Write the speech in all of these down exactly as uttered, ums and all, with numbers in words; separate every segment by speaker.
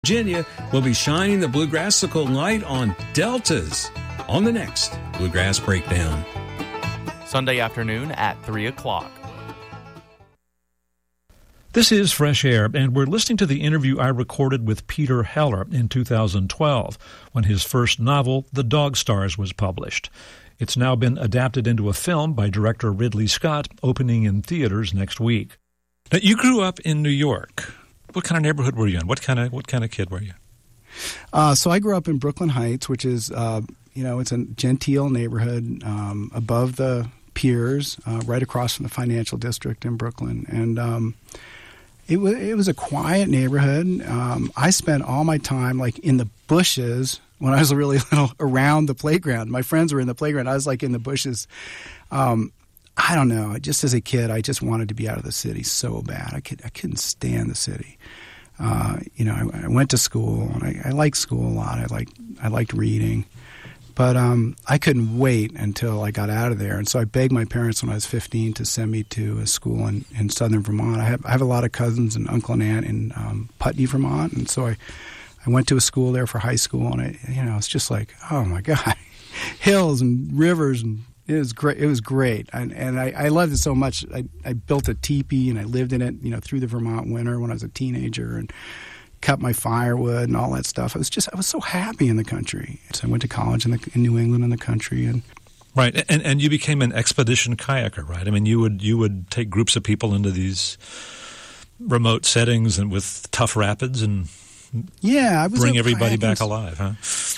Speaker 1: Virginia will be shining the Bluegrassical light on deltas on the next Bluegrass Breakdown.
Speaker 2: Sunday afternoon at three o'clock.
Speaker 3: This is Fresh Air, and we're listening to the interview I recorded with Peter Heller in two thousand twelve when his first novel, The Dog Stars, was published. It's now been adapted into a film by director Ridley Scott, opening in theaters next week. Now, you grew up in New York. What kind of neighborhood were you in? What kind of what kind of kid were you?
Speaker 4: Uh, so I grew up in Brooklyn Heights, which is, uh, you know, it's a genteel neighborhood um, above the piers, uh, right across from the financial district in Brooklyn. And um, it was it was a quiet neighborhood. Um, I spent all my time like in the bushes when I was really little, around the playground. My friends were in the playground. I was like in the bushes. Um, I don't know. Just as a kid, I just wanted to be out of the city so bad. I could I couldn't stand the city. Uh, you know, I, I went to school, and I, I liked school a lot. I liked I liked reading, but um, I couldn't wait until I got out of there. And so I begged my parents when I was fifteen to send me to a school in, in southern Vermont. I have I have a lot of cousins and uncle and aunt in um, Putney, Vermont, and so I I went to a school there for high school, and I you know it's just like, oh my God, hills and rivers and. It was great. It was great, and and I, I loved it so much. I, I built a teepee and I lived in it, you know, through the Vermont winter when I was a teenager, and cut my firewood and all that stuff. I was just I was so happy in the country. So I went to college in, the, in New England in the country, and
Speaker 3: right. And and you became an expedition kayaker, right? I mean, you would you would take groups of people into these remote settings and with tough rapids and
Speaker 4: yeah, I was
Speaker 3: bring everybody back alive, huh?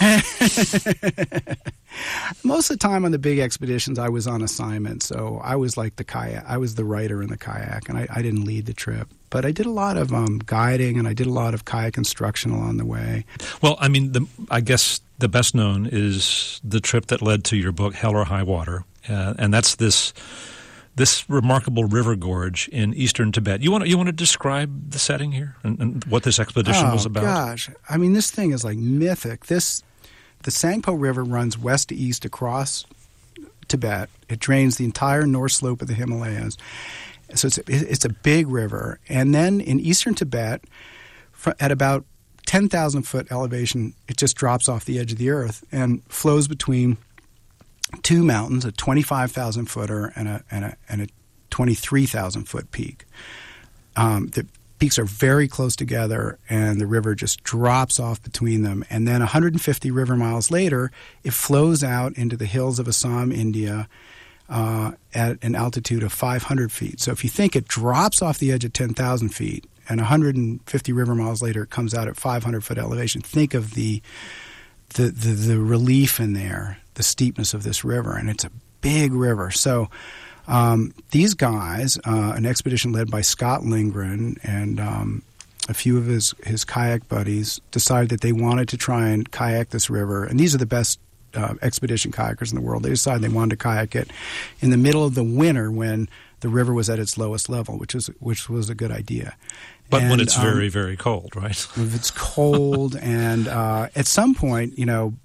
Speaker 4: Most of the time on the big expeditions, I was on assignment, so I was like the kayak. I was the writer in the kayak, and I, I didn't lead the trip. But I did a lot of um, guiding, and I did a lot of kayak instruction along the way.
Speaker 3: Well, I mean, the, I guess the best known is the trip that led to your book, Hell or High Water, uh, and that's this this remarkable river gorge in eastern Tibet. You want to, you want to describe the setting here and, and what this expedition
Speaker 4: oh,
Speaker 3: was about?
Speaker 4: Gosh, I mean, this thing is like mythic. This. The Tsangpo River runs west to east across Tibet. It drains the entire north slope of the Himalayas. So it's a, it's a big river. And then in eastern Tibet, at about ten thousand foot elevation, it just drops off the edge of the earth and flows between two mountains, a twenty-five thousand footer and a, and a, and a twenty-three thousand foot peak. Um, the peaks are very close together, and the river just drops off between them. And then one hundred fifty river miles later, it flows out into the hills of Assam, India, uh, at an altitude of five hundred feet. So if you think it drops off the edge at ten thousand feet, and one hundred fifty river miles later, it comes out at five hundred foot elevation, think of the, the, the, the relief in there, the steepness of this river. And it's a big river. So Um, these guys, uh, an expedition led by Scott Lindgren and um, a few of his, his kayak buddies, decided that they wanted to try and kayak this river. And these are the best uh, expedition kayakers in the world. They decided they wanted to kayak it in the middle of the winter when the river was at its lowest level, which is which was a good idea.
Speaker 3: But
Speaker 4: and,
Speaker 3: when it's
Speaker 4: um,
Speaker 3: very, very cold, right?
Speaker 4: If it's cold, and uh, at some point, you know,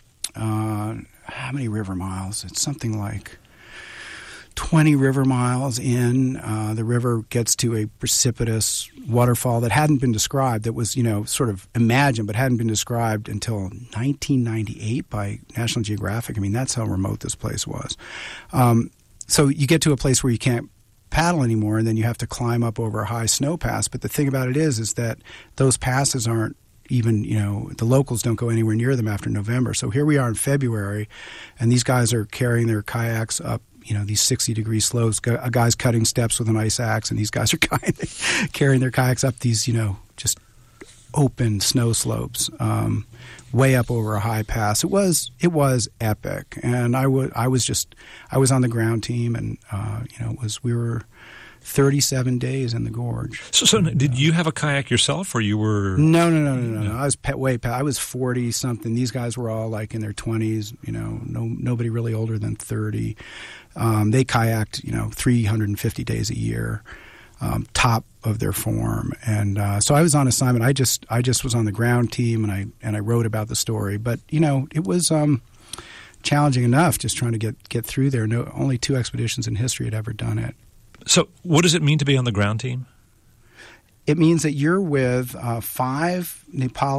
Speaker 4: uh, how many river miles? It's something like twenty river miles in, uh, the river gets to a precipitous waterfall that hadn't been described, that was, you know, sort of imagined but hadn't been described until nineteen ninety-eight by National Geographic. I mean, that's how remote this place was. Um, so you get to a place where you can't paddle anymore, and then you have to climb up over a high snow pass. But the thing about it is, is that those passes aren't even, you know, the locals don't go anywhere near them after November. So here we are in February, and these guys are carrying their kayaks up, you know, these sixty degree slopes. A guy's cutting steps with an ice axe, and these guys are kind of carrying their kayaks up these, you know, just open snow slopes, um, way up over a high pass. It was it was epic, and I would I was just I was on the ground team, and uh, you know, it was we were thirty-seven days in the gorge.
Speaker 3: So, so did you have a kayak yourself, or you were?
Speaker 4: No, no, no, no, no. no. I was pet, way pet. I was forty something. These guys were all like in their twenties. You know, no nobody really older than thirty. Um, they kayaked, you know, three hundred fifty days a year, um, top of their form. And uh, so I was on assignment. I just I just was on the ground team, and I and I wrote about the story. But you know, it was um, challenging enough just trying to get get through there. No, only two expeditions in history had ever done it.
Speaker 3: So what does it mean to be on the ground team?
Speaker 4: it means that you're with uh, five Nepali